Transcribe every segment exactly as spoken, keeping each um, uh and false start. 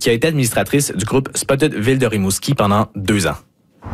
qui a été administratrice du groupe Spotted Ville de Rimouski pendant deux ans.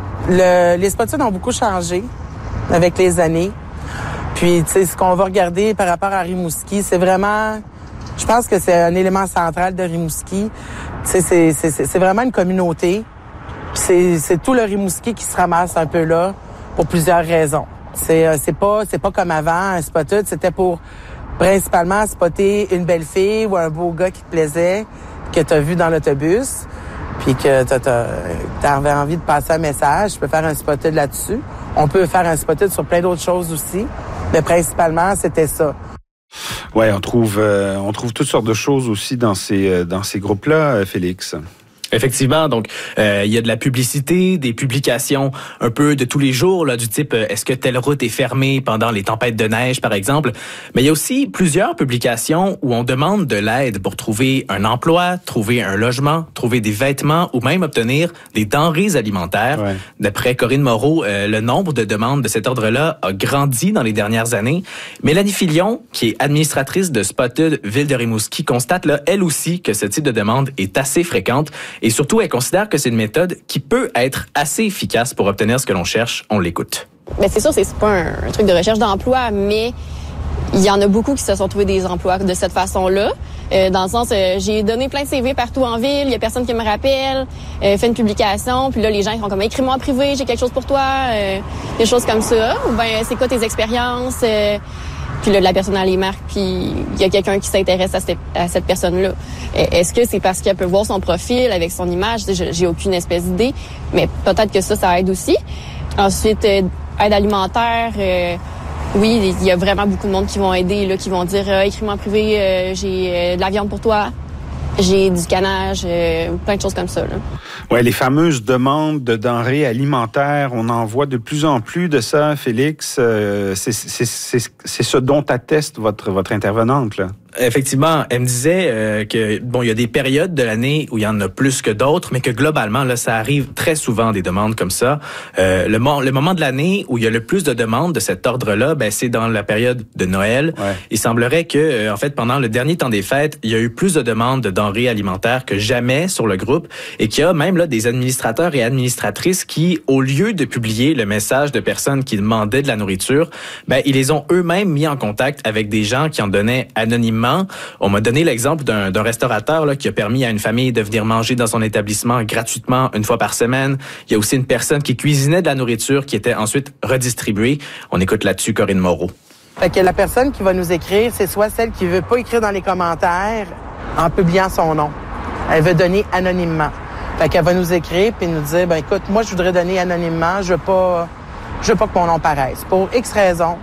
Le, les Spotted ont beaucoup changé avec les années. Puis, tu sais, ce qu'on va regarder par rapport à Rimouski, c'est vraiment... Je pense que c'est un élément central de Rimouski. Tu sais, c'est, c'est, c'est vraiment une communauté. Puis c'est, c'est tout le Rimouski qui se ramasse un peu là pour plusieurs raisons. C'est, c'est pas, c'est pas comme avant, un Spotted, c'était pour principalement spotter une belle fille ou un beau gars qui te plaisait, que t'as vu dans l'autobus, puis que t'as, t'as, t'avais envie de passer un message. Tu peux faire un Spotted là-dessus. On peut faire un Spotted sur plein d'autres choses aussi, mais principalement, c'était ça. Ouais, on trouve, euh, on trouve toutes sortes de choses aussi dans ces, euh, dans ces groupes-là, Félix. Effectivement, donc euh, il y a de la publicité, des publications un peu de tous les jours là, du type euh, est-ce que telle route est fermée pendant les tempêtes de neige par exemple, mais il y a aussi plusieurs publications où on demande de l'aide pour trouver un emploi, trouver un logement, trouver des vêtements ou même obtenir des denrées alimentaires. Ouais. D'après Corinne Moreau, euh, le nombre de demandes de cet ordre-là a grandi dans les dernières années. Mélanie Filion, qui est administratrice de Spotted Ville de Rimouski, constate là elle aussi que ce type de demande est assez fréquente. Et surtout, elle considère que c'est une méthode qui peut être assez efficace pour obtenir ce que l'on cherche. On l'écoute. Bien, c'est sûr, c'est pas un, un truc de recherche d'emploi, mais il y en a beaucoup qui se sont trouvés des emplois de cette façon-là. Euh, dans le sens, euh, j'ai donné plein de C V partout en ville, il y a personne qui me rappelle, euh, fait une publication, puis là, les gens ils sont comme « écris-moi en privé, j'ai quelque chose pour toi euh, », des choses comme ça. Ou bien, c'est quoi tes expériences euh, Puis là, la personne a les marques, puis il y a quelqu'un qui s'intéresse à cette, à cette personne-là. Est-ce que c'est parce qu'elle peut voir son profil avec son image? J'ai aucune espèce d'idée, mais peut-être que ça, ça aide aussi. Ensuite, euh, aide alimentaire. Euh, oui, il y a vraiment beaucoup de monde qui vont aider, là, qui vont dire euh, « écris-moi en privé, euh, j'ai euh, de la viande pour toi ». J'ai du canage, euh, plein de choses comme ça. Là. Ouais, les fameuses demandes de denrées alimentaires, on en voit de plus en plus de ça, Félix. Euh, c'est, c'est, c'est, c'est ce dont atteste votre, votre intervenante, là. Effectivement, elle me disait euh, que bon, il y a des périodes de l'année où il y en a plus que d'autres, mais que globalement là, ça arrive très souvent des demandes comme ça. Euh, le, mo- le moment de l'année où il y a le plus de demandes de cet ordre-là, ben c'est dans la période de Noël. Ouais. Il semblerait que, euh, en fait, pendant le dernier temps des fêtes, il y a eu plus de demandes de denrées alimentaires que jamais sur le groupe, et qu'il y a même là des administrateurs et administratrices qui, au lieu de publier le message de personnes qui demandaient de la nourriture, ben ils les ont eux-mêmes mis en contact avec des gens qui en donnaient anonymement. On m'a donné l'exemple d'un, d'un restaurateur là, qui a permis à une famille de venir manger dans son établissement gratuitement une fois par semaine. Il y a aussi une personne qui cuisinait de la nourriture qui était ensuite redistribuée. On écoute là-dessus Corinne Moreau. Fait que la personne qui va nous écrire, c'est soit celle qui veut pas écrire dans les commentaires en publiant son nom. Elle veut donner anonymement. Fait qu'elle va nous écrire puis nous dire, ben écoute, moi je voudrais donner anonymement, je veux pas, je veux pas que mon nom paraisse. Pour X raisons.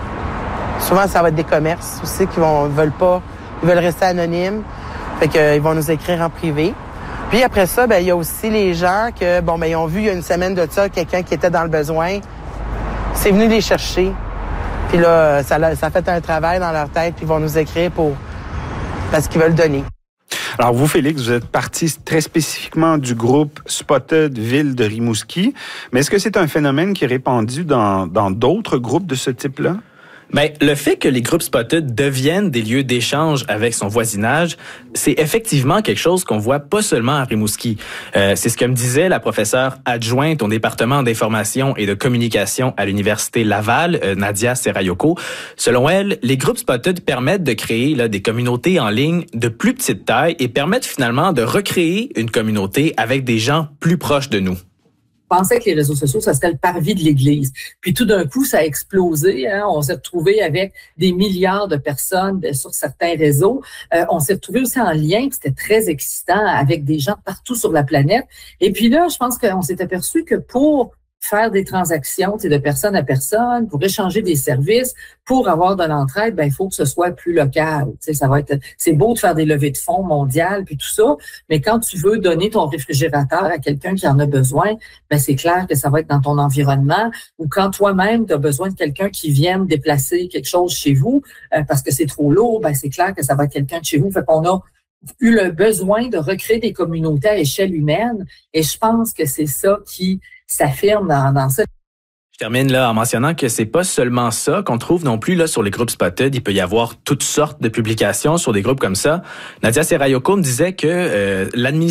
Souvent, ça va être des commerces aussi qui vont veulent pas, ils veulent rester anonymes. Fait que euh, ils vont nous écrire en privé. Puis après ça, ben il y a aussi les gens que bon ben ils ont vu il y a une semaine de ça quelqu'un qui était dans le besoin. C'est venu les chercher. Puis là, ça ça fait un travail dans leur tête, puis ils vont nous écrire pour parce qu'ils veulent donner. Alors vous, Félix, vous êtes parti très spécifiquement du groupe Spotted Ville de Rimouski, mais est-ce que c'est un phénomène qui est répandu dans dans d'autres groupes de ce type-là? Ben, le fait que les groupes Spotted deviennent des lieux d'échange avec son voisinage, c'est effectivement quelque chose qu'on voit pas seulement à Rimouski. Euh, c'est ce que me disait la professeure adjointe au département d'information et de communication à l'Université Laval, euh, Nadia Serayoko. Selon elle, les groupes Spotted permettent de créer là, des communautés en ligne de plus petite taille et permettent finalement de recréer une communauté avec des gens plus proches de nous. Pensait que les réseaux sociaux, ça serait le parvis de l'Église. Puis tout d'un coup, ça a explosé. Hein? On s'est retrouvé avec des milliards de personnes sur certains réseaux. Euh, on s'est retrouvé aussi en lien, puis c'était très excitant, avec des gens partout sur la planète. Et puis là, je pense qu'on s'est aperçu que pour faire des transactions de personne à personne, pour échanger des services, pour avoir de l'entraide, ben il faut que ce soit plus local. T'sais, ça va être, c'est beau de faire des levées de fonds mondiales puis tout ça, mais quand tu veux donner ton réfrigérateur à quelqu'un qui en a besoin, ben c'est clair que ça va être dans ton environnement. Ou quand toi-même tu as besoin de quelqu'un qui vienne déplacer quelque chose chez vous euh, parce que c'est trop lourd, ben c'est clair que ça va être quelqu'un de chez vous. Fait qu'on a eu le besoin de recréer des communautés à échelle humaine, et je pense que c'est ça qui s'affirme dans, dans ça. Je termine là en mentionnant que c'est pas seulement ça qu'on trouve non plus là sur les groupes Spotted. Il peut y avoir toutes sortes de publications sur des groupes comme ça. Nadia Serayoko me disait que euh, l'administration